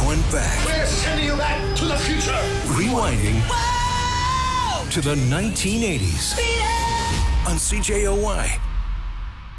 going back. We're sending you back to the future. Rewinding to the 1980s on CJOY.